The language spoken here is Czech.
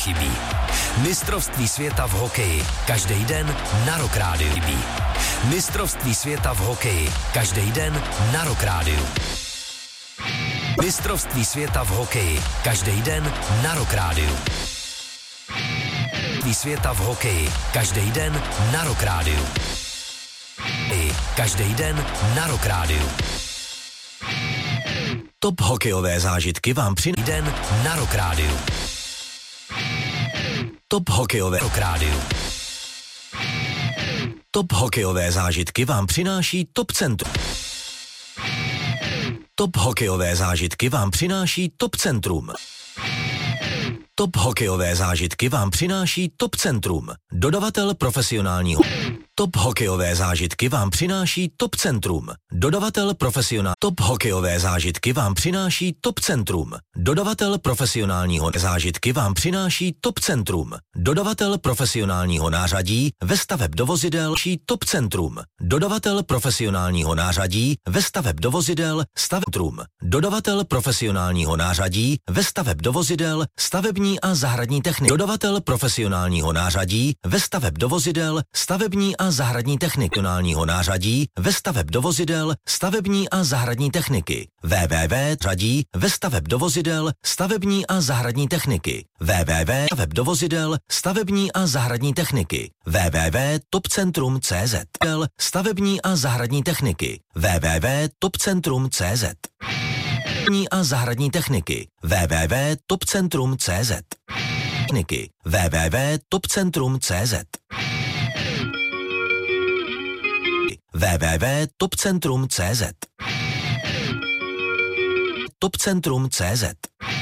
chybí. Mistrovství světa v hokeji. Každý den na Rock Rádiu. Mistrovství světa v hokeji. Každý den na Rock Rádiu. Mistrovství světa v hokeji. Každý den na Rock Rádiu. Mistrovství světa v hokeji. Každý den na Rock Rádiu. Každý den na Rock Rádiu. Top hokejové zážitky vám přináší den na Rock Rádiu. Top hokejové Rock Rádiu. Top hokejové zážitky vám přináší Top Centrum. Top hokejové zážitky vám přináší Top Centrum. Top hokejové zážitky vám přináší Top Centrum. Dodavatel profesionálního. Top hokejové zážitky vám přináší Top Centrum. Dodavatel profesionál. Top hokejové zážitky vám přináší Top Centrum. Dodavatel profesionálního zážitky vám přináší Top Centrum. Dodavatel profesionálního nářadí ve staveb do vozidel Top Centrum. Dodavatel profesionálního nářadí ve staveb do vozidel Stavebtrum. Dodavatel profesionálního nářadí ve staveb do vozidel stavební a zahradní techniky. Dodavatel profesionálního nářadí ve staveb do vozidel stavební a zahradní techniky. Profesionálního nářadí ve staveb do vozidel stavební a zahradní techniky. www.řadí ve staveb do vozidel stavební a zahradní techniky. www.staveb do vozidel stavební a zahradní techniky. www.topcentrum.cz stavební a zahradní techniky. www.topcentrum.cz a zahradní techniky. www.topcentrum.cz techniky. www.topcentrum.cz www.topcentrum.cz Topcentrum.cz